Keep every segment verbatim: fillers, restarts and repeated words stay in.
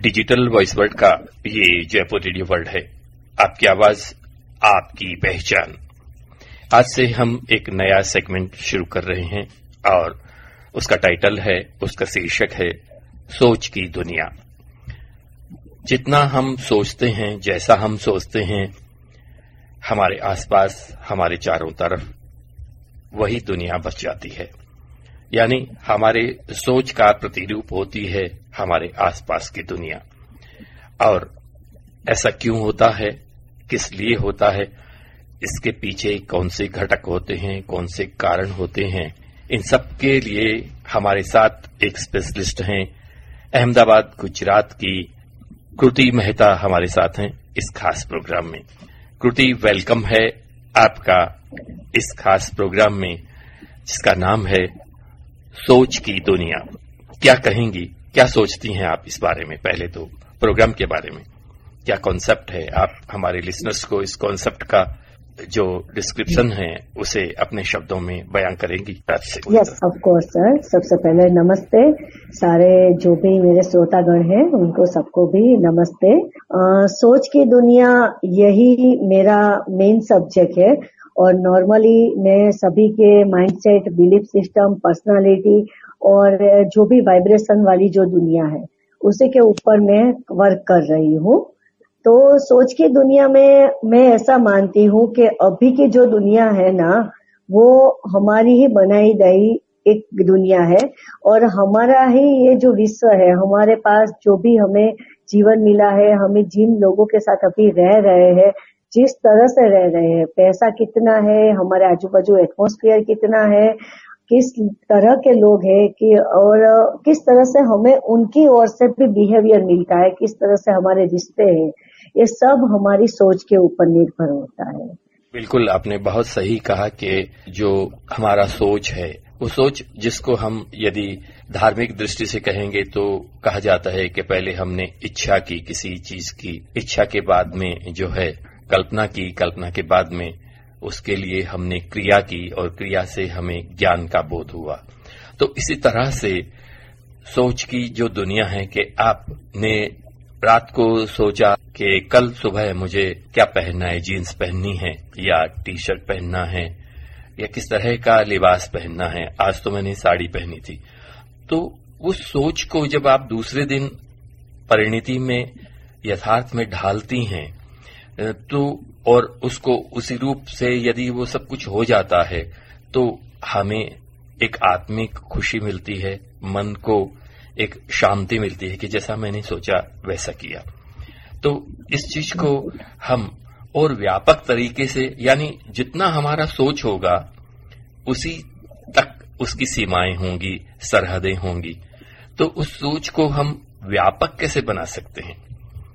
Digital voice world का ये Jaipur radio world है। आपकी आवाज, आपकी पहचान। आज से हम एक नया सेगमेंट शुरू कर रहे हैं और उसका टाइटल है, उसका शीर्षक है सोच की दुनिया। जितना हम सोचते हैं, जैसा हम सोचते हैं, हमारे आसपास, हमारे चारों तरफ वही दुनिया बच जाती है। यानी हमारे सोच का प्रतिरूप होती है हमारे आसपास की दुनिया। और ऐसा क्यों होता है, किस लिए होता है, इसके पीछे कौन से घटक होते हैं, कौन से कारण होते हैं, इन सब के लिए हमारे साथ एक स्पेशलिस्ट हैं। अहमदाबाद गुजरात की कृति मेहता हमारे साथ हैं इस खास प्रोग्राम में। कृति, वेलकम है आपका इस खास प्रोग्राम में जिसका नाम है सोच की दुनिया। क्या कहेंगी, क्या सोचती हैं आप इस बारे में? पहले तो प्रोग्राम के बारे में क्या कॉन्सेप्ट है, आप हमारे लिसनर्स को इस कॉन्सेप्ट का जो डिस्क्रिप्शन है उसे अपने शब्दों में बयां करेंगी? Yes, of course sir. सबसे पहले नमस्ते सारे जो भी मेरे श्रोतागण हैं, उनको सबको भी नमस्ते। आ, सोच की दुनिया यही मेरा मेन सब्जेक्ट है और नॉर्मली मैं सभी के माइंडसेट, बिलीफ सिस्टम, पर्सनालिटी और जो भी वाइब्रेशन वाली जो दुनिया है उसी के ऊपर मैं वर्क कर रही हूँ। तो सोच की दुनिया में मैं ऐसा मानती हूँ कि अभी की जो दुनिया है ना, वो हमारी ही बनाई गई एक दुनिया है और हमारा ही ये जो विश्व है, हमारे पास जो भी हमें जीवन मिला है, हमें जिन लोगों के साथ अभी रह रहे हैं, जिस तरह से रह रहे हैं, पैसा कितना है, हमारे आजू बाजू एटमॉस्फेयर कितना है, किस तरह के लोग हैं कि और किस तरह से हमें उनकी ओर से भी बिहेवियर मिलता है, किस तरह से हमारे रिश्ते हैं, ये सब हमारी सोच के ऊपर निर्भर होता है। बिल्कुल, आपने बहुत सही कहा कि जो हमारा सोच है, वो सोच जिसको हम यदि धार्मिक दृष्टि से कहेंगे तो कहा जाता है कि पहले हमने इच्छा की, किसी चीज की इच्छा के बाद में जो है कल्पना की, कल्पना के बाद में उसके लिए हमने क्रिया की और क्रिया से हमें ज्ञान का बोध हुआ। तो इसी तरह से सोच की जो दुनिया है कि आपने रात को सोचा कि कल सुबह मुझे क्या पहनना है, जीन्स पहननी है या टी शर्ट पहनना है या किस तरह का लिबास पहनना है। आज तो मैंने साड़ी पहनी थी। तो उस सोच को जब आप दूसरे दिन परिणति में, यथार्थ में ढालती हैं तो और उसको उसी रूप से यदि वो सब कुछ हो जाता है तो हमें एक आत्मिक खुशी मिलती है, मन को एक शांति मिलती है कि जैसा मैंने सोचा वैसा किया। तो इस चीज को हम और व्यापक तरीके से, यानी जितना हमारा सोच होगा उसी तक उसकी सीमाएं होंगी, सरहदें होंगी। तो उस सोच को हम व्यापक कैसे बना सकते हैं?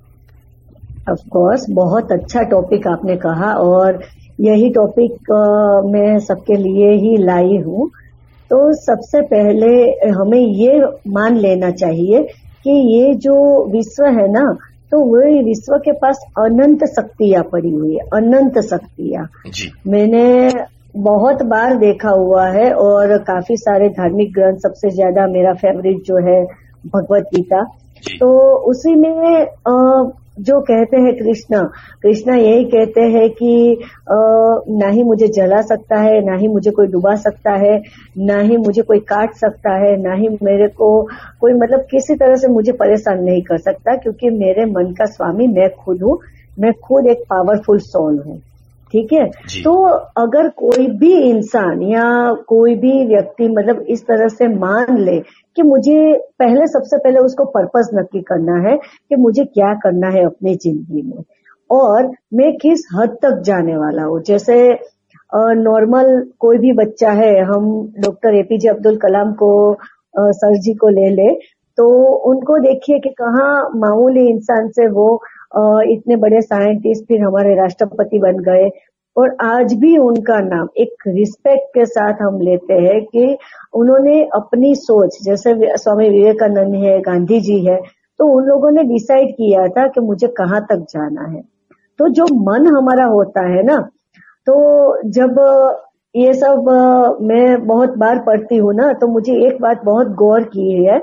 ऑफ कोर्स, बहुत अच्छा टॉपिक आपने कहा और यही टॉपिक मैं सबके लिए ही लाई हूँ। तो सबसे पहले हमें ये मान लेना चाहिए कि ये जो विश्व है ना, तो वही विश्व के पास अनंत शक्तियां पड़ी हुई है, अनंत शक्तियां। मैंने बहुत बार देखा हुआ है और काफी सारे धार्मिक ग्रंथ, सबसे ज्यादा मेरा फेवरेट जो है भगवत गीता, तो उसी में आ, जो कहते हैं कृष्णा कृष्णा यही कहते हैं कि आ, ना ही मुझे जला सकता है, ना ही मुझे कोई डुबा सकता है, ना ही मुझे कोई काट सकता है, ना ही मेरे को कोई मतलब किसी तरह से मुझे परेशान नहीं कर सकता, क्योंकि मेरे मन का स्वामी मैं खुद हूँ, मैं खुद एक पावरफुल सोल हूँ। ठीक है। तो अगर कोई भी इंसान या कोई भी व्यक्ति मतलब इस तरह से मान ले कि मुझे पहले सबसे पहले उसको पर्पस नक्की करना है कि मुझे क्या करना है अपनी जिंदगी में और मैं किस हद तक जाने वाला हूँ। जैसे नॉर्मल कोई भी बच्चा है, हम डॉक्टर एपीजे अब्दुल कलाम को आ, सर जी को ले ले तो उनको देखिए कि कहाँ मामूली इंसान से वो आ, इतने बड़े साइंटिस्ट, फिर हमारे राष्ट्रपति बन गए और आज भी उनका नाम एक रिस्पेक्ट के साथ हम लेते हैं कि उन्होंने अपनी सोच, जैसे स्वामी विवेकानंद है, गांधी जी है, तो उन लोगों ने डिसाइड किया था कि मुझे कहाँ तक जाना है। तो जो मन हमारा होता है ना, तो जब ये सब मैं बहुत बार पढ़ती हूँ ना, तो मुझे एक बात बहुत गौर की है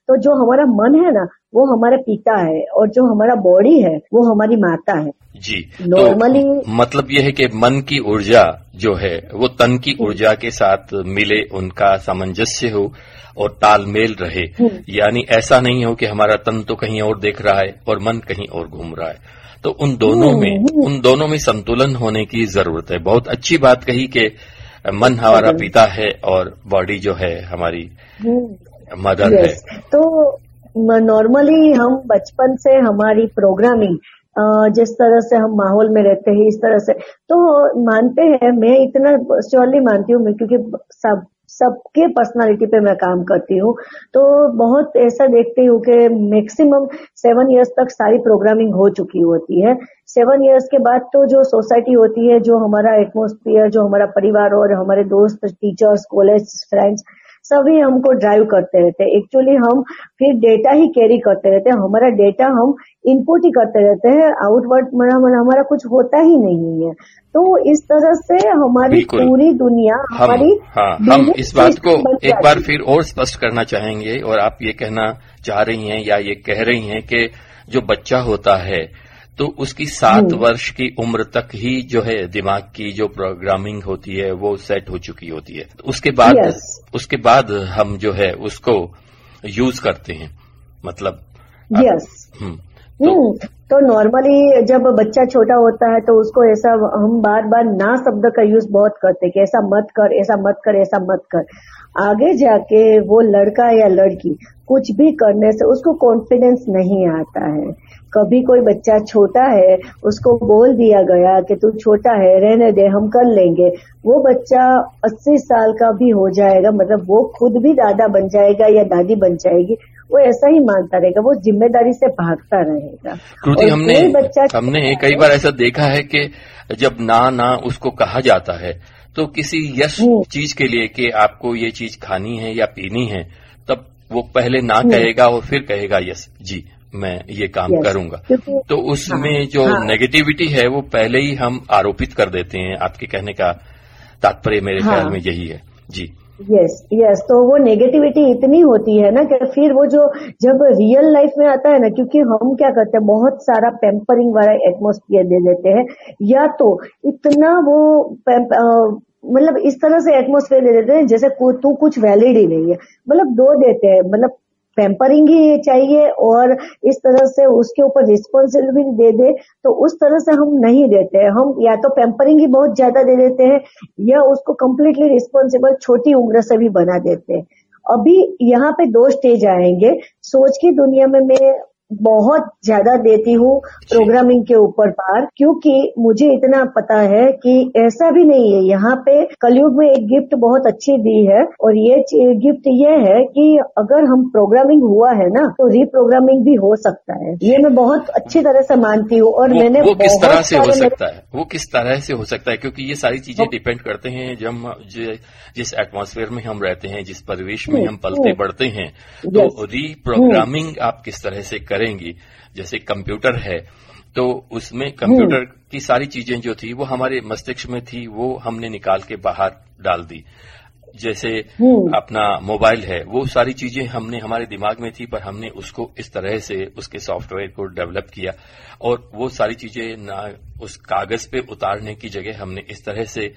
तो जो हमारा मन है ना वो हमारा पिता है और जो हमारा बॉडी है वो हमारी माता है। जी, नॉर्मली तो मतलब यह है कि मन की ऊर्जा जो है वो तन की ऊर्जा के साथ मिले, उनका सामंजस्य हो और तालमेल रहे। यानी ऐसा नहीं हो कि हमारा तन तो कहीं और देख रहा है और मन कहीं और घूम रहा है। तो उन दोनों में उन दोनों में संतुलन होने की जरूरत है। बहुत अच्छी बात कही कि मन हमारा पिता है और बॉडी जो है हमारी मदर है। तो नॉर्मली हम बचपन से हमारी प्रोग्रामिंग जिस तरह से हम माहौल में रहते हैं इस तरह से तो मानते हैं, मैं इतना श्योरली मानती हूँ, मैं क्योंकि सब सबके पर्सनालिटी पे मैं काम करती हूँ तो बहुत ऐसा देखती हूँ कि मैक्सिमम सेवन इयर्स तक सारी प्रोग्रामिंग हो चुकी होती है। सेवन इयर्स के बाद तो जो सोसाइटी होती है, जो हमारा एटमॉस्फेयर, जो हमारा परिवार और हमारे दोस्त, टीचर्स, कॉलेज फ्रेंड्स सभी हमको ड्राइव करते रहते हैं। एक्चुअली हम फिर डेटा ही कैरी करते रहते हैं, हमारा डेटा हम इनपुट ही करते रहते हैं, आउटवर्ड हमारा कुछ होता ही नहीं है। तो इस तरह से हमारी पूरी दुनिया हमारी हम, हाँ, हम इस बात को एक बार फिर और स्पष्ट करना चाहेंगे और आप ये कहना चाह रही हैं या ये कह रही हैं कि जो बच्चा होता है तो उसकी सात वर्ष की उम्र तक ही जो है दिमाग की जो प्रोग्रामिंग होती है वो सेट हो चुकी होती है। उसके बाद yes. उसके बाद हम जो है उसको यूज करते हैं, मतलब यस yes. तो, तो नॉर्मली जब बच्चा छोटा होता है तो उसको ऐसा हम बार बार ना शब्द का यूज बहुत करते हैं कि ऐसा मत कर, ऐसा मत कर, ऐसा मत कर। आगे जाके वो लड़का या लड़की कुछ भी करने से उसको कॉन्फिडेंस नहीं आता है। कभी कोई बच्चा छोटा है, उसको बोल दिया गया कि तू छोटा है, रहने दे, हम कर लेंगे, वो बच्चा अस्सी साल का भी हो जाएगा, मतलब वो खुद भी दादा बन जाएगा या दादी बन जाएगी, वो ऐसा ही मानता रहेगा, वो जिम्मेदारी से भागता रहेगा। कृति, हमने हमने कई बार ऐसा देखा है कि जब ना ना उसको कहा जाता है तो किसी यश चीज के लिए कि आपको ये चीज खानी है या पीनी है, तब वो पहले ना कहेगा और फिर कहेगा यस जी मैं ये काम करूंगा। तो उसमें जो हाँ, नेगेटिविटी है वो पहले ही हम आरोपित कर देते हैं। आपके कहने का तात्पर्य मेरे हाँ, ख्याल में यही है। जी यस यस तो वो नेगेटिविटी इतनी होती है ना कि फिर वो जो जब रियल लाइफ में आता है ना, क्योंकि हम क्या करते हैं बहुत सारा पैम्परिंग वाला एटमॉस्फेयर दे देते हैं, या तो इतना वो मतलब इस तरह से एटमॉस्फेयर दे देते हैं जैसे तू कुछ वैलिड ही नहीं है, मतलब दो देते हैं, मतलब पैम्परिंग ही चाहिए और इस तरह से उसके ऊपर रिस्पॉन्सिबिलिटी दे दे तो उस तरह से हम नहीं देते हैं। हम या तो पैम्परिंग ही बहुत ज्यादा दे देते हैं या उसको कम्प्लीटली रिस्पॉन्सिबल छोटी उम्र से भी बना देते हैं। अभी यहाँ पे दो स्टेज आएंगे। सोच की दुनिया में मैं बहुत ज्यादा देती हूँ प्रोग्रामिंग के ऊपर पार, क्योंकि मुझे इतना पता है कि ऐसा भी नहीं है। यहाँ पे कलयुग में एक गिफ्ट बहुत अच्छी दी है और ये गिफ्ट ये है कि अगर हम प्रोग्रामिंग हुआ है ना तो रिप्रोग्रामिंग भी हो सकता है। ये मैं बहुत अच्छी तरह से मानती हूँ। और वो, मैंने वो किस तरह से हो सकता है वो किस तरह से हो सकता है क्योंकि ये सारी चीजें डिपेंड करते हैं जब जिस एटमॉस्फेयर में हम रहते हैं, जिस परिवेश में हम पलते बढ़ते हैं। तो रीप्रोग्रामिंग आप किस तरह से करेंगी? जैसे कंप्यूटर है तो उसमें कंप्यूटर की सारी चीजें जो थी वो हमारे मस्तिष्क में थी, वो हमने निकाल के बाहर डाल दी। जैसे अपना मोबाइल है, वो सारी चीजें हमने हमारे दिमाग में थी पर हमने उसको इस तरह से उसके सॉफ्टवेयर को डेवलप किया और वो सारी चीजें ना उस कागज पे उतारने की जगह हमने इस तरह से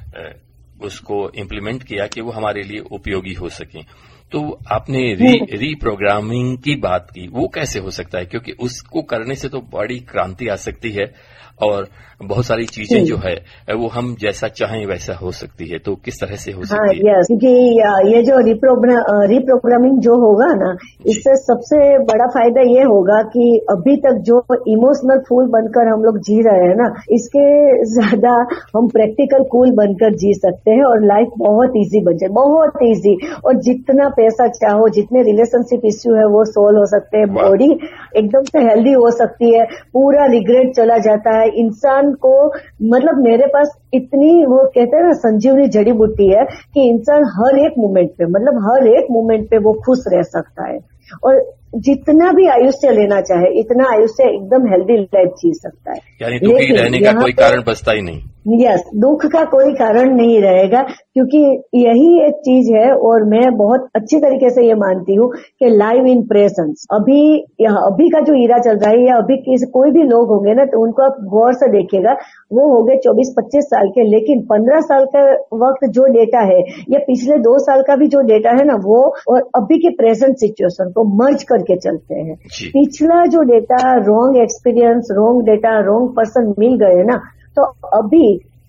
उसको इम्प्लीमेंट किया कि वो हमारे लिए उपयोगी हो सके। तो आपने री रीप्रोग्रामिंग की बात की, वो कैसे हो सकता है? क्योंकि उसको करने से तो बड़ी क्रांति आ सकती है और बहुत सारी चीजें जो है वो हम जैसा चाहें वैसा हो सकती है। तो किस तरह से हो सकती हाँ, है? क्योंकि ये जो रिप्रोग्राम रिप्रोग्रामिंग जो होगा ना, इससे सबसे बड़ा फायदा ये होगा कि अभी तक जो इमोशनल फूल बनकर हम लोग जी रहे हैं ना, इसके ज्यादा हम प्रैक्टिकल कूल बनकर जी सकते हैं और लाइफ बहुत इजी बन जाए, बहुत इजी। और जितना पैसा चाहो, जितने रिलेशनशिप इश्यू है वो सोल्व हो सकते हैं, बॉडी एकदम से हेल्दी हो सकती है, पूरा रिग्रेट चला जाता है इंसान को। मतलब मेरे पास इतनी वो कहते हैं ना संजीवनी जड़ी बूटी है कि इंसान हर एक मोमेंट पे, मतलब हर एक मोमेंट पे वो खुश रह सकता है। और जितना भी आयुष्य लेना चाहे इतना आयुष्य एकदम हेल्दी लाइफ जी सकता है, यानी दुखी रहने का कोई कारण बचता ही नहीं। यस, दुख का कोई कारण नहीं रहेगा, क्योंकि यही एक चीज है। और मैं बहुत अच्छी तरीके से ये मानती हूँ कि लाइव इन प्रेजेंस, अभी अभी का जो ईरा चल रहा है या अभी किस कोई भी लोग होंगे ना तो उनको आप गौर से देखिएगा, वो हो गए चौबीस पच्चीस साल के, लेकिन पंद्रह साल का वक्त जो डेटा है या पिछले दो साल का भी जो डेटा है ना, वो और अभी के प्रेजेंट सिचुएशन को मर्ज करके चलते हैं। पिछला जो data wrong experience, wrong data, wrong person मिल गए ना, तो अभी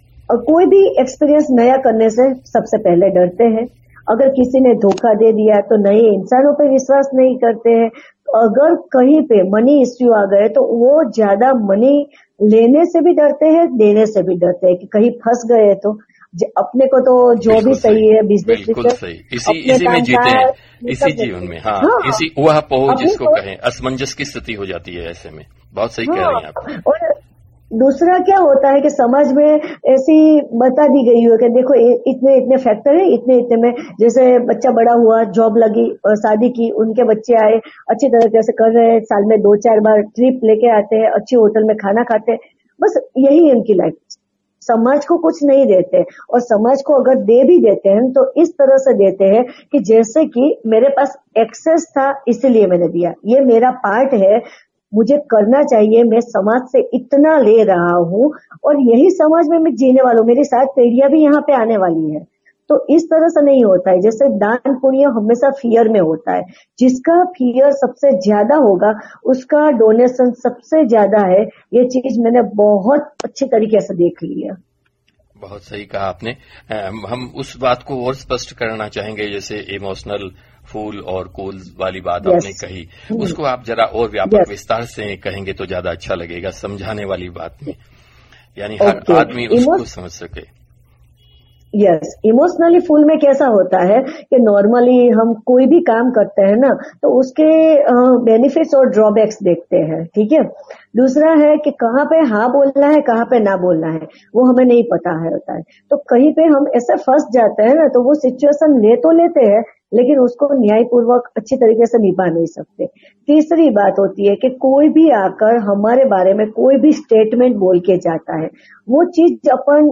कोई भी एक्सपीरियंस नया करने से सबसे पहले डरते हैं। अगर किसी ने धोखा दे दिया तो नए इंसानों पे विश्वास नहीं करते हैं। अगर कहीं पे मनी इश्यू आ गए तो वो ज्यादा मनी लेने से भी डरते हैं, देने से भी डरते हैं कि कहीं फंस गए तो। अपने को तो जो भी सही है बिजनेस, बिल्कुल सही, इसी इसी में जीते हैं, इसी जीवन में। हाँ, हाँ इसी वह पोह जिसको कहें, असमंजस की स्थिति हो जाती है ऐसे में। बहुत सही कह रही हैं आप। और दूसरा क्या होता है कि समाज में ऐसी बता दी गई हो कि देखो इतने इतने फैक्टर है, इतने इतने में, जैसे बच्चा बड़ा हुआ, जॉब लगी और शादी की, उनके बच्चे आए, अच्छी तरीके से कर रहे हैं, साल में दो चार बार ट्रिप लेके आते हैं, अच्छी होटल में खाना खाते हैं, बस यही इनकी लाइफ। समाज को कुछ नहीं देते, और समाज को अगर दे भी देते हैं तो इस तरह से देते हैं कि जैसे कि मेरे पास एक्सेस था इसलिए मैंने दिया, ये मेरा पार्ट है, मुझे करना चाहिए, मैं समाज से इतना ले रहा हूँ और यही समाज में मैं जीने वाला हूँ, मेरी सात पीढ़ियां भी यहाँ पे आने वाली है। तो इस तरह से नहीं होता है। जैसे दान पुण्य हमेशा फियर में होता है, जिसका फियर सबसे ज्यादा होगा उसका डोनेशन सबसे ज्यादा है। ये चीज मैंने बहुत अच्छे तरीके से देख ली है। बहुत सही कहा आपने। हम उस बात को और स्पष्ट करना चाहेंगे, जैसे इमोशनल फूल और कूल वाली बात yes. आपने कही, उसको आप जरा और व्यापक yes. विस्तार से कहेंगे तो ज्यादा अच्छा लगेगा, समझाने वाली बात में, यानी हर okay. आदमी उसको Emo- समझ सके। यस, इमोशनली फुल में कैसा होता है कि नॉर्मली हम कोई भी काम करते हैं ना तो उसके बेनिफिट्स और ड्रॉबैक्स देखते हैं, ठीक है। दूसरा है कि कहाँ पे हाँ बोलना है, कहाँ पे ना बोलना है, वो हमें नहीं पता है होता है। तो कहीं पे हम ऐसे फंस जाते हैं ना तो वो सिचुएशन ले तो लेते हैं लेकिन उसको न्यायपूर्वक अच्छी तरीके से निभा नहीं सकते। तीसरी बात होती है कि कोई भी आकर हमारे बारे में कोई भी स्टेटमेंट बोल के जाता है, वो चीज अपन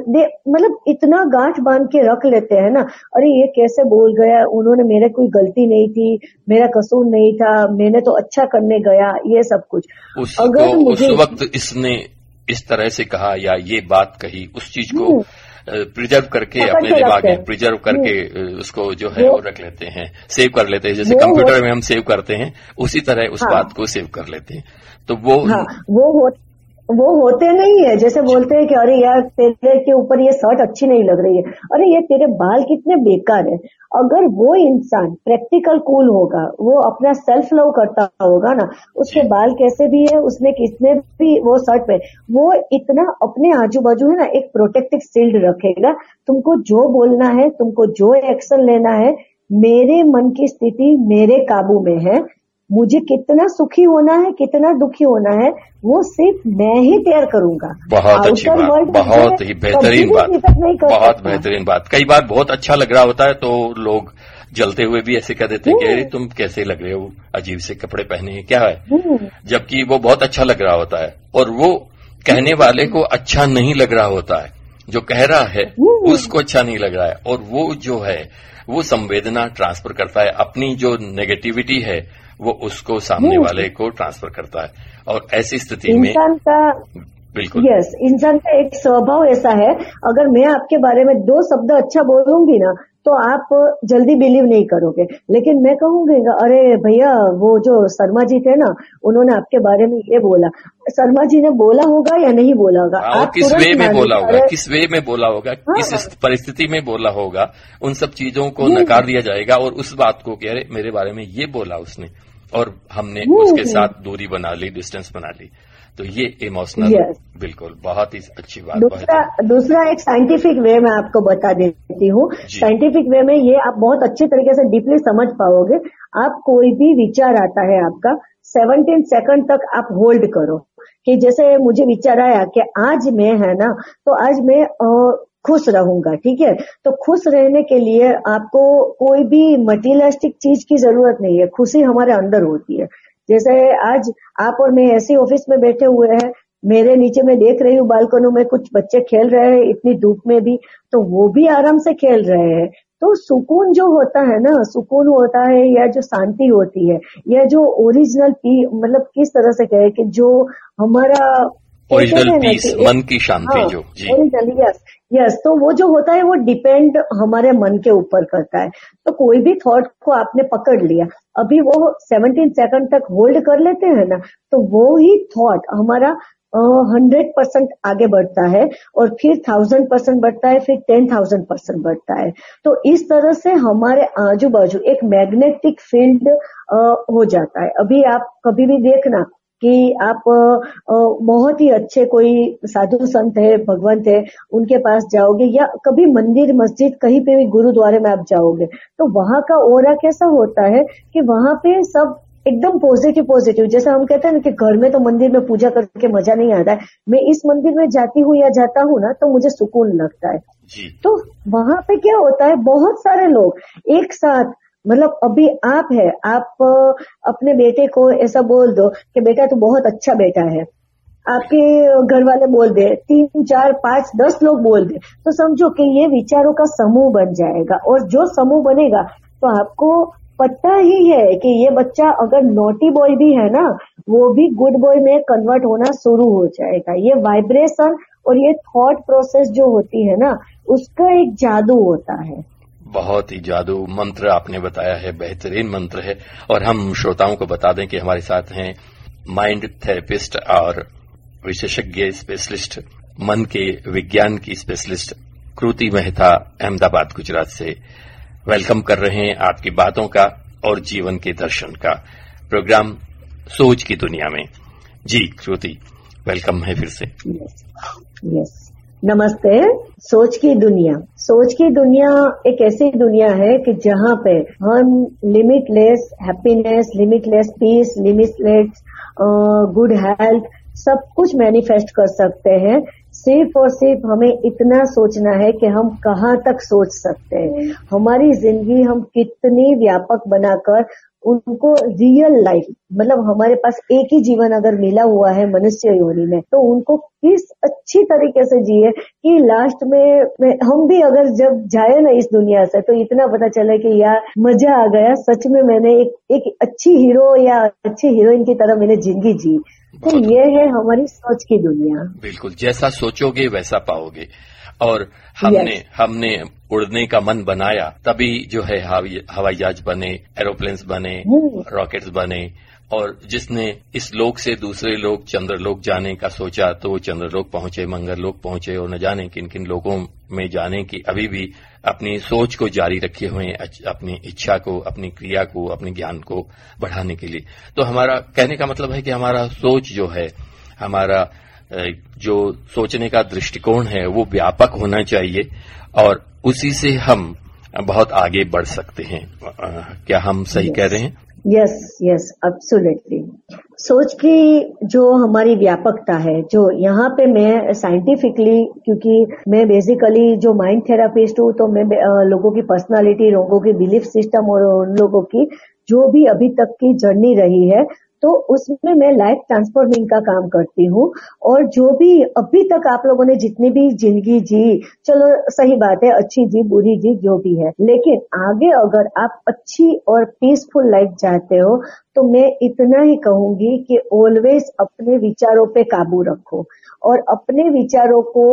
मतलब इतना गांठ बांध के रख लेते हैं ना, अरे ये कैसे बोल गया, उन्होंने, मेरे कोई गलती नहीं थी, मेरा कसूर नहीं था, मैंने तो अच्छा करने गया, ये सब कुछ। उसको, अगर मुझे उस वक्त इसने इस तरह से कहा या ये बात कही, उस चीज को प्रिजर्व करके अपने दिमाग में प्रिजर्व करके उसको जो है वो रख लेते हैं, सेव कर लेते हैं। जैसे कंप्यूटर में हम सेव करते हैं उसी तरह उस हाँ, बात को सेव कर लेते हैं। तो वो हाँ, वो हो, वो होते नहीं है। जैसे बोलते हैं कि अरे यार तेरे के ऊपर ये शर्ट अच्छी नहीं लग रही है, अरे ये तेरे बाल कितने बेकार है। अगर वो इंसान प्रैक्टिकल कूल होगा, वो अपना सेल्फ लव करता होगा ना, उसके बाल कैसे भी है, उसने किसने भी वो शर्ट पे, वो इतना अपने आजू बाजू है ना एक प्रोटेक्टिव शील्ड रखेगा। तुमको जो बोलना है, तुमको जो एक्शन लेना है, मेरे मन की स्थिति मेरे काबू में है, मुझे कितना सुखी होना है, कितना दुखी होना है, वो सिर्फ मैं ही तैयार करूंगा। बहुत अच्छी बात, बहुत ही बेहतरीन बात, बहुत बेहतरीन बात। कई बार बहुत अच्छा लग रहा होता है तो लोग जलते हुए भी ऐसे कह देते हैं कि अरे तुम कैसे लग रहे हो, अजीब से कपड़े पहने हैं, क्या है, जबकि वो बहुत अच्छा लग रहा होता है और वो कहने वाले को अच्छा नहीं लग रहा होता है, जो कह रहा है उसको अच्छा नहीं लग रहा है, और वो जो है वो संवेदना ट्रांसफर करता है, अपनी जो नेगेटिविटी है वो उसको सामने वाले को ट्रांसफर करता है। और ऐसी स्थिति में इंसान का बिल्कुल यस इंसान का एक स्वभाव ऐसा है, अगर मैं आपके बारे में दो शब्द अच्छा बोलूंगी ना तो आप जल्दी बिलीव नहीं करोगे, लेकिन मैं कहूंगी अरे भैया वो जो शर्मा जी थे ना, उन्होंने आपके बारे में ये बोला, शर्मा जी ने बोला होगा या नहीं बोला होगा, आप किस वे में बोला होगा, किस वे में बोला होगा, किस परिस्थिति में बोला होगा, उन सब चीजों को नकार दिया जाएगा और उस बात को कि अरे मेरे बारे में ये बोला उसने, और हमने उसके साथ दूरी बना ली, डिस्टेंस बना ली। तो ये इमोशनल yes. बिल्कुल बहुत ही अच्छी बात। दूसरा दूसरा एक साइंटिफिक वे में आपको बता देती हूँ। साइंटिफिक वे में ये आप बहुत अच्छे तरीके से डीपली समझ पाओगे। आप कोई भी विचार आता है आपका, सेवनटीन सेकंड तक आप होल्ड करो कि जैसे मुझे विचार आया कि आज मैं है ना, तो आज मैं खुश रहूंगा, ठीक है। तो खुश रहने के लिए आपको कोई भी मटेरियलिस्टिक चीज की जरूरत नहीं है, खुशी हमारे अंदर होती है। जैसे आज आप और मैं ऐसे ऑफिस में बैठे हुए हैं, मेरे नीचे मैं देख रही हूँ बालकनों में कुछ बच्चे खेल रहे हैं इतनी धूप में भी, तो वो भी आराम से खेल रहे हैं। तो सुकून जो होता है ना, सुकून होता है या जो शांति होती है, या जो ओरिजिनल पी मतलब किस तरह से कहे कि जो हमारा ओरिजिनल पीस, मन की शांति, हाँ, जो जी ओरिजिनल, यस यस तो वो जो होता है वो डिपेंड हमारे मन के ऊपर करता है। तो कोई भी थॉट को आपने पकड़ लिया, अभी वो सत्रह सेकंड तक होल्ड कर लेते हैं ना, तो वो ही थॉट हमारा हंड्रेड परसेंट आगे बढ़ता है, और फिर थाउजेंड परसेंट बढ़ता है, फिर टेन थाउजेंड परसेंट बढ़ता है। तो इस तरह से हमारे आजू बाजू एक मैग्नेटिक फील्ड हो जाता है। अभी आप कभी भी देखना कि आप बहुत ही अच्छे कोई साधु संत है, भगवंत है, उनके पास जाओगे, या कभी मंदिर मस्जिद कहीं पे भी गुरुद्वारे में आप जाओगे, तो वहां का ऑरा कैसा होता है कि वहां पे सब एकदम पॉजिटिव पॉजिटिव। जैसे हम कहते हैं ना कि घर में तो मंदिर में पूजा करके मजा नहीं आता है, मैं इस मंदिर में जाती हूँ या जाता हूँ ना तो मुझे सुकून लगता है जी। तो वहां पे क्या होता है, बहुत सारे लोग एक साथ, मतलब अभी आप है, आप अपने बेटे को ऐसा बोल दो कि बेटा तू बहुत अच्छा बेटा है, आपके घर वाले बोल दे, तीन चार पांच दस लोग बोल दे, तो समझो कि ये विचारों का समूह बन जाएगा। और जो समूह बनेगा तो आपको पता ही है कि ये बच्चा अगर नोटी बॉय भी है ना, वो भी गुड बॉय में कन्वर्ट होना शुरू हो जाएगा। ये वाइब्रेशन और ये थॉट प्रोसेस जो होती है ना, उसका एक जादू होता है। बहुत ही जादू मंत्र आपने बताया है, बेहतरीन मंत्र है। और हम श्रोताओं को बता दें कि हमारे साथ हैं माइंड थेरेपिस्ट और विशेषज्ञ स्पेशलिस्ट, मन के विज्ञान की स्पेशलिस्ट कृति मेहता, अहमदाबाद गुजरात से। वेलकम कर रहे हैं आपकी बातों का और जीवन के दर्शन का प्रोग्राम सोच की दुनिया में। जी कृति, वेलकम है फिर से। यस यस नमस्ते। सोच की दुनिया, सोच की दुनिया एक ऐसी दुनिया है कि जहाँ पे हम limitless happiness, limitless piece, limitless good health सब कुछ मैनिफेस्ट कर सकते हैं। सिर्फ और सिर्फ हमें इतना सोचना है कि हम कहाँ तक सोच सकते हैं। हमारी जिंदगी हम कितनी व्यापक बनाकर उनको रियल लाइफ, मतलब हमारे पास एक ही जीवन अगर मिला हुआ है मनुष्य योनि में, तो उनको किस अच्छी तरीके से जिए कि लास्ट में, में हम भी अगर जब जाए ना इस दुनिया से तो इतना पता चले कि यार मजा आ गया, सच में मैंने एक, एक अच्छी हीरो या अच्छी हीरोइन की तरह मैंने जिंदगी जी। तो ये है हमारी सोच की दुनिया। बिल्कुल, जैसा सोचोगे वैसा पाओगे। और हमने yes. हमने उड़ने का मन बनाया, तभी जो है हवाई जहाज बने, एरोप्लेन्स बने, रॉकेट्स बने। और जिसने इस लोक से दूसरे लोक चंद्रलोक जाने का सोचा तो वो चंद्रलोक पहुंचे, मंगललोक पहुंचे, और न जाने किन किन लोगों में जाने की अभी भी अपनी सोच को जारी रखे हुए हैं, अपनी इच्छा को, अपनी क्रिया को, अपने ज्ञान को बढ़ाने के लिए। तो हमारा कहने का मतलब है कि हमारा सोच जो है, हमारा जो सोचने का दृष्टिकोण है वो व्यापक होना चाहिए, और उसी से हम बहुत आगे बढ़ सकते हैं। क्या हम सही yes. कह रहे हैं? Yes yes absolutely. सोच की जो हमारी व्यापकता है, जो यहाँ पे मैं साइंटिफिकली, क्योंकि मैं बेसिकली जो माइंड थेरापिस्ट हूँ, तो मैं लोगों की पर्सनालिटी, लोगों की बिलीफ सिस्टम और उन लोगों की जो भी अभी तक की जर्नी रही है, तो उसमें मैं लाइफ ट्रांसफॉर्मिंग का काम करती हूँ। और जो भी अभी तक आप लोगों ने जितनी भी जिंदगी जी, चलो सही बात है, अच्छी जी बुरी जी जो भी है, लेकिन आगे अगर आप अच्छी और पीसफुल लाइफ चाहते हो तो मैं इतना ही कहूंगी कि ऑलवेज अपने विचारों पे काबू रखो, और अपने विचारों को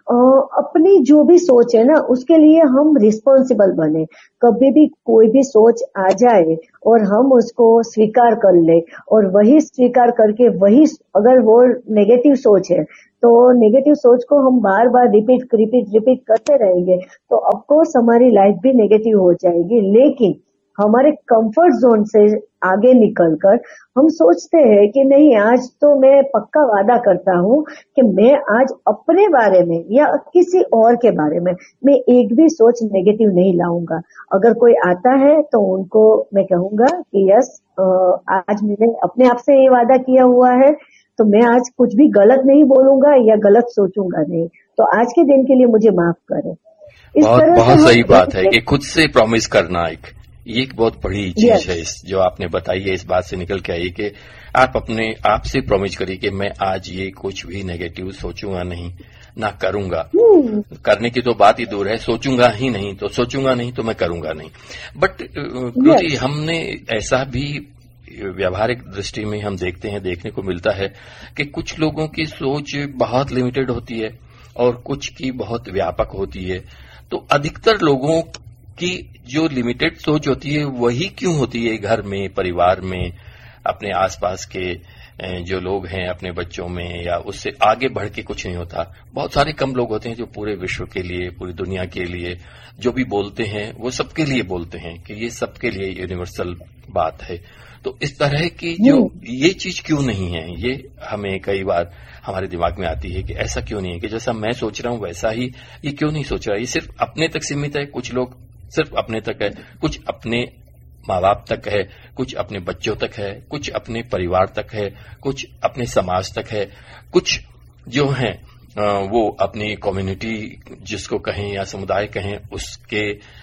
अपनी जो भी सोच है ना उसके लिए हम रिस्पॉन्सिबल बने। कभी भी कोई भी सोच आ जाए और हम उसको स्वीकार कर ले, और वही स्वीकार करके वही, अगर वो नेगेटिव सोच है तो नेगेटिव सोच को हम बार बार रिपीट रिपीट रिपीट करते रहेंगे तो ऑफकोर्स हमारी लाइफ भी नेगेटिव हो जाएगी। लेकिन हमारे कंफर्ट जोन से आगे निकलकर हम सोचते हैं कि नहीं, आज तो मैं पक्का वादा करता हूँ कि मैं आज अपने बारे में या किसी और के बारे में मैं एक भी सोच नेगेटिव नहीं लाऊंगा। अगर कोई आता है तो उनको मैं कहूंगा कि यस, आज मैंने अपने आप से ये वादा किया हुआ है, तो मैं आज कुछ भी गलत नहीं बोलूंगा या गलत सोचूंगा नहीं। तो आज के दिन के लिए मुझे माफ करें। इस बहुत तरह बहुत से सही बात है कि खुद से प्रॉमिस करना एक ये एक बहुत बड़ी चीज Yes. है। इस जो आपने बताई है इस बात से निकल के आई कि आप अपने आप से प्रॉमिस करिए कि मैं आज ये कुछ भी नेगेटिव सोचूंगा नहीं, ना करूंगा। हम्म, करने की तो बात ही दूर है, सोचूंगा ही नहीं, तो सोचूंगा नहीं तो मैं करूंगा नहीं। बट क्योंकि Yes. हमने ऐसा भी व्यावहारिक दृष्टि में हम देखते हैं, देखने को मिलता है कि कुछ लोगों की सोच बहुत लिमिटेड होती है और कुछ की बहुत व्यापक होती है। तो अधिकतर लोगों की जो लिमिटेड सोच होती है वही क्यों होती है घर में, परिवार में, अपने आसपास के जो लोग हैं, अपने बच्चों में, या उससे आगे बढ़ के कुछ नहीं होता। बहुत सारे कम लोग होते हैं जो पूरे विश्व के लिए, पूरी दुनिया के लिए जो भी बोलते हैं वो सबके लिए बोलते हैं कि ये सबके लिए यूनिवर्सल बात है। तो इस तरह की जो ये चीज क्यों नहीं है, ये हमें कई बार हमारे दिमाग में आती है कि ऐसा क्यों नहीं है कि जैसा मैं सोच रहा हूं वैसा ही ये क्यों नहीं सोच रहा। ये सिर्फ अपने तक सीमित है, कुछ लोग सिर्फ अपने तक है, कुछ अपने माँ बाप तक है, कुछ अपने बच्चों तक है, कुछ अपने परिवार तक है, कुछ अपने समाज तक है, कुछ जो है वो अपनी कम्युनिटी जिसको कहें या समुदाय कहें उसके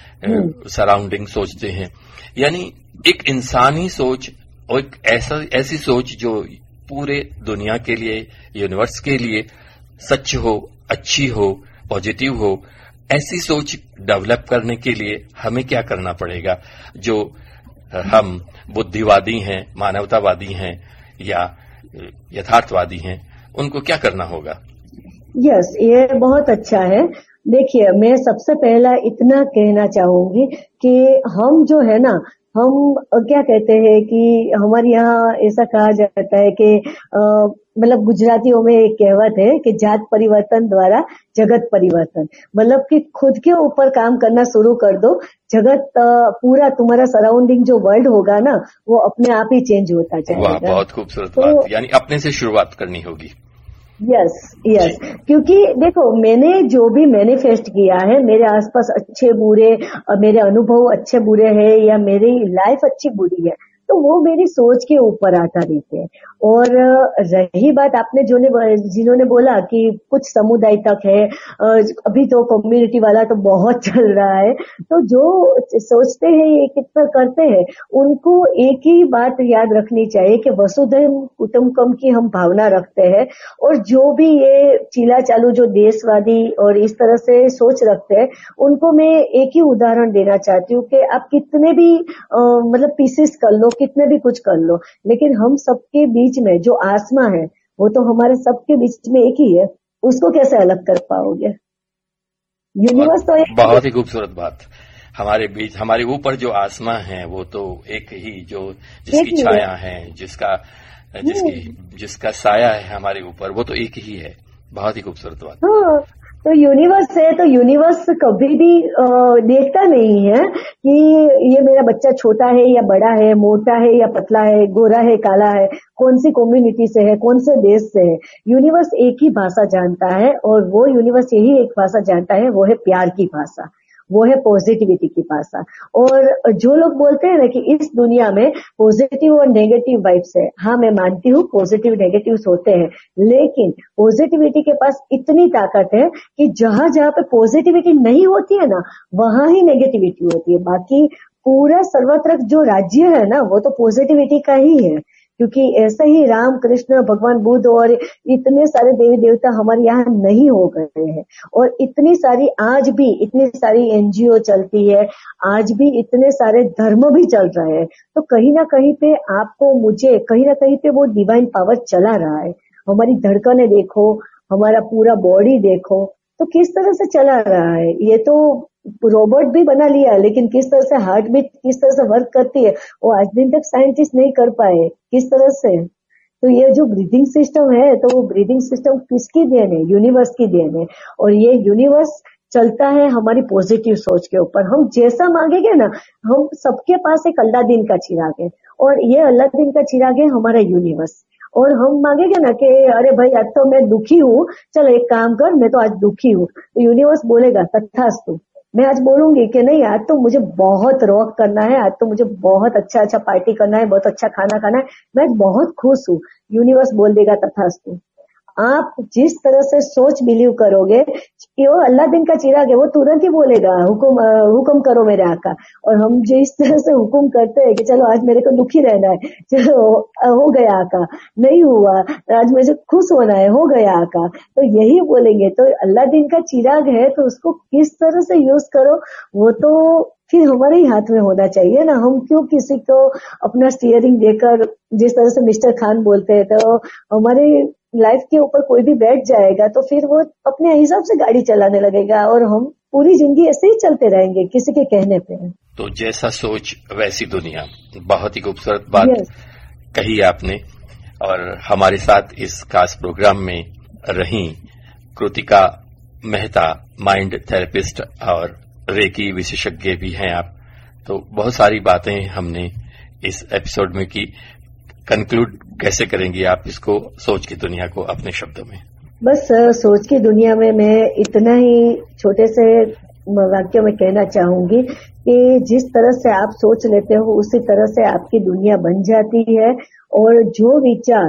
सराउंडिंग सोचते हैं। यानी एक इंसानी सोच और एक ऐसा ऐसी सोच जो पूरे दुनिया के लिए, यूनिवर्स के लिए सच हो, अच्छी हो, पॉजिटिव हो, ऐसी सोच डेवलप करने के लिए हमें क्या करना पड़ेगा? जो हम बुद्धिवादी हैं, मानवतावादी हैं या यथार्थवादी हैं, उनको क्या करना होगा? यस yes, ये बहुत अच्छा है। देखिए, मैं सबसे पहला इतना कहना चाहूंगी कि हम जो है ना, हम क्या कहते हैं कि हमारे यहाँ ऐसा कहा जाता है कि मतलब गुजरातियों में एक कहावत है कि जात परिवर्तन द्वारा जगत परिवर्तन, मतलब कि खुद के ऊपर काम करना शुरू कर दो, जगत पूरा तुम्हारा सराउंडिंग जो वर्ल्ड होगा ना वो अपने आप ही चेंज होता जाएगा। वाह, बहुत खूबसूरत तो, बात। यानी अपने से शुरुआत करनी होगी। यस यस, क्योंकि देखो मैंने जो भी मैनिफेस्ट किया है, मेरे आसपास अच्छे बुरे, मेरे अनुभव अच्छे बुरे हैं या मेरी लाइफ अच्छी बुरी है, तो वो मेरी सोच के ऊपर आधारित है। और रही बात आपने जो ने जिन्होंने बोला कि कुछ समुदाय तक है, अभी तो कम्युनिटी वाला तो बहुत चल रहा है, तो जो सोचते हैं ये कितना करते हैं, उनको एक ही बात याद रखनी चाहिए कि वसुधैव कुटुंबकम की हम भावना रखते हैं। और जो भी ये चीला चालू जो देशवादी और इस तरह से सोच रखते हैं, उनको मैं एक ही उदाहरण देना चाहती हूँ कि आप कितने भी आ, मतलब पीसेस कर लो, कितने भी कुछ कर लो, लेकिन हम सबके बीच में जो आत्मा है वो तो हमारे सबके बीच में एक ही है, उसको कैसे अलग कर पाओगे? यूनिवर्स तो एक बहुत ही खूबसूरत बात। हमारे बीच, हमारे ऊपर जो आत्मा है वो तो एक ही, जो जिसकी छाया है, जिसका जिसकी जिसका साया है हमारे ऊपर, वो तो एक ही है। बहुत ही खूबसूरत बात। हाँ, तो यूनिवर्स है तो यूनिवर्स कभी भी आ, देखता नहीं है कि ये मेरा बच्चा छोटा है या बड़ा है, मोटा है या पतला है, गोरा है काला है, कौन सी कम्युनिटी से है, कौन से देश से है। यूनिवर्स एक ही भाषा जानता है और वो यूनिवर्स यही एक भाषा जानता है, वो है प्यार की भाषा, वो है पॉजिटिविटी की भाषा। और जो लोग बोलते हैं ना कि इस दुनिया में पॉजिटिव और नेगेटिव वाइब्स है, हाँ मैं मानती हूँ पॉजिटिव नेगेटिव्स होते हैं, लेकिन पॉजिटिविटी के पास इतनी ताकत है कि जहां जहां पे पॉजिटिविटी नहीं होती है ना, वहां ही नेगेटिविटी होती है। बाकी पूरा सर्वत्र जो राज्य है ना वो तो पॉजिटिविटी का ही है, क्योंकि ऐसे ही राम कृष्ण भगवान बुद्ध और इतने सारे देवी देवता हमारे यहाँ नहीं हो गए हैं। और इतनी सारी आज भी इतनी सारी एनजीओ चलती है, आज भी इतने सारे धर्म भी चल रहे हैं, तो कहीं ना कहीं पे आपको मुझे कहीं ना कहीं पे वो डिवाइन पावर चला रहा है। हमारी धड़कनें देखो, हमारा पूरा बॉडी देखो, तो किस तरह से चला रहा है। ये तो रोबोट भी बना लिया, लेकिन किस तरह से हार्ट बीट किस तरह से वर्क करती है वो आज दिन तक साइंटिस्ट नहीं कर पाए, किस तरह से। तो ये जो ब्रीदिंग सिस्टम है, तो वो ब्रीदिंग सिस्टम किसकी देन है? यूनिवर्स की देन है। और ये यूनिवर्स चलता है हमारी पॉजिटिव सोच के ऊपर। हम जैसा मांगेंगे ना, हम सबके पास एक अल्लादीन का चिराग है, और ये अल्लादीन का चिराग है हमारा यूनिवर्स। और हम मांगेंगे ना कि अरे भाई आज तो मैं दुखी हूँ, चलो एक काम कर, मैं तो आज दुखी हूँ, तो यूनिवर्स बोलेगा तथास्तु। मैं आज बोलूंगी कि नहीं आज तो मुझे बहुत रॉक करना है, आज तो मुझे बहुत अच्छा अच्छा पार्टी करना है, बहुत अच्छा खाना खाना है, मैं आज बहुत खुश हूँ, यूनिवर्स बोल देगा तथास्तु। आप जिस तरह से सोच बिलीव करोगे कि वो अल्लाह दिन का चिराग है, वो तुरंत ही बोलेगा हुकुम हुकुम करो मेरे आका। और हम जिस तरह से हुकुम करते हैं कि चलो आज मेरे को दुखी रहना है, चलो हो गया आका, नहीं हुआ आज मुझे खुश होना है, हो गया आका, तो यही बोलेंगे। तो अल्लाह दिन का चिराग है तो उसको किस तरह से यूज करो वो तो फिर हमारे ही हाथ में होना चाहिए ना। हम क्यों किसी को अपना स्टीयरिंग देकर, जिस तरह से मिस्टर खान बोलते हैं, तो हमारे लाइफ के ऊपर कोई भी बैठ जाएगा तो फिर वो अपने हिसाब से गाड़ी चलाने लगेगा और हम पूरी जिंदगी ऐसे ही चलते रहेंगे किसी के कहने पे। तो जैसा सोच वैसी दुनिया, बहुत ही खूबसूरत बात yes. कही आपने। और हमारे साथ इस खास प्रोग्राम में रही कृतिका मेहता, माइंड थेरेपिस्ट और रेकी विशेषज्ञ भी हैं आप। तो बहुत सारी बातें हमने इस एपिसोड में की। कंक्लूड कैसे करेंगी आप इसको, सोच की दुनिया को अपने शब्दों में? बस सोच की दुनिया में मैं इतना ही छोटे से वाक्य में कहना चाहूंगी कि जिस तरह से आप सोच लेते हो उसी तरह से आपकी दुनिया बन जाती है। और जो विचार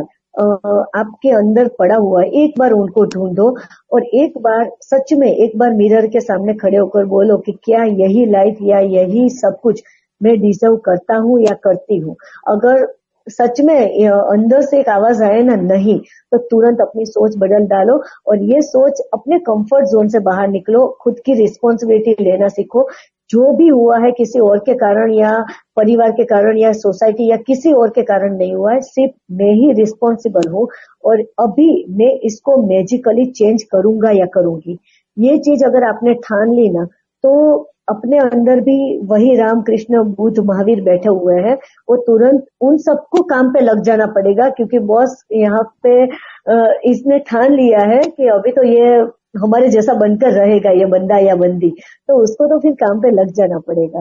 आपके अंदर पड़ा हुआ है एक बार उनको ढूंढो और एक बार सच में एक बार मिरर के सामने खड़े होकर बोलो कि क्या यही लाइफ या यही सब कुछ मैं डिजर्व करता हूँ या करती हूँ। अगर सच में अंदर से एक आवाज आए ना नहीं, तो तुरंत अपनी सोच बदल डालो और ये सोच अपने कंफर्ट जोन से बाहर निकलो, खुद की रिस्पॉन्सिबिलिटी लेना सीखो। जो भी हुआ है किसी और के कारण या परिवार के कारण या सोसाइटी या किसी और के कारण नहीं हुआ है, सिर्फ मैं ही रिस्पॉन्सिबल हूँ और अभी मैं इसको मैजिकली चेंज करूंगा या करूंगी। ये चीज अगर आपने ठान ली ना तो अपने अंदर भी वही राम कृष्ण बुद्ध महावीर बैठे हुए हैं, वो तुरंत उन सबको काम पे लग जाना पड़ेगा क्योंकि बॉस यहाँ पे इसने ठान लिया है कि अभी तो ये हमारे जैसा बनकर रहेगा, ये बंदा या बंदी, तो उसको तो फिर काम पे लग जाना पड़ेगा।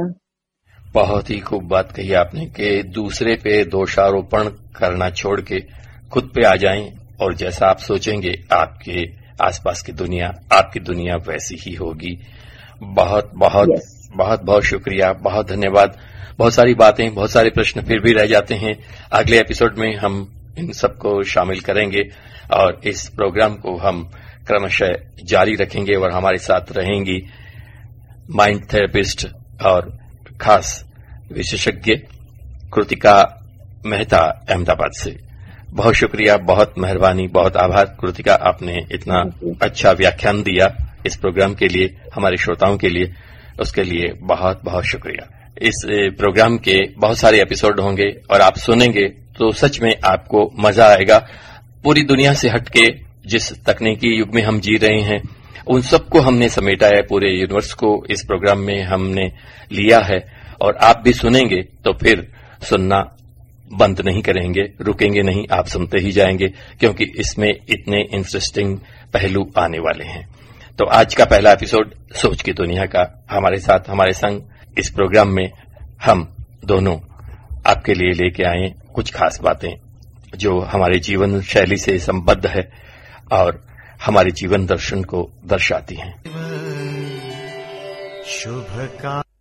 बहुत ही खूब बात कही आपने कि दूसरे पे दोषारोपण करना छोड़ के खुद पे आ जाएं और जैसा आप सोचेंगे आपके आसपास की दुनिया, आपकी दुनिया वैसी ही होगी। बहुत बहुत yes. बहुत बहुत शुक्रिया, बहुत धन्यवाद। बहुत सारी बातें, बहुत सारे प्रश्न फिर भी रह जाते हैं। अगले एपिसोड में हम इन सबको शामिल करेंगे और इस प्रोग्राम को हम क्रमशः जारी रखेंगे और हमारे साथ रहेंगी माइंड थेरेपिस्ट और खास विशेषज्ञ कृतिका मेहता अहमदाबाद से। बहुत शुक्रिया, बहुत मेहरबानी, बहुत आभार कृतिका, आपने इतना अच्छा व्याख्यान दिया इस प्रोग्राम के लिए, हमारे श्रोताओं के लिए, उसके लिए बहुत बहुत शुक्रिया। इस प्रोग्राम के बहुत सारे एपिसोड होंगे और आप सुनेंगे तो सच में आपको मजा आएगा। पूरी दुनिया से हटके जिस तकनीकी युग में हम जी रहे हैं उन सबको हमने समेटा है, पूरे यूनिवर्स को इस प्रोग्राम में हमने लिया है और आप भी सुनेंगे तो फिर सुनना बंद नहीं करेंगे, रुकेंगे नहीं, आप सुनते ही जाएंगे क्योंकि इसमें इतने इंटरेस्टिंग पहलू आने वाले हैं। तो आज का पहला एपिसोड सोच की दुनिया का, हमारे साथ हमारे संग इस प्रोग्राम में हम दोनों आपके लिए लेके आए कुछ खास बातें जो हमारे जीवन शैली से संबद्ध है और हमारे जीवन दर्शन को दर्शाती हैं। शुभ का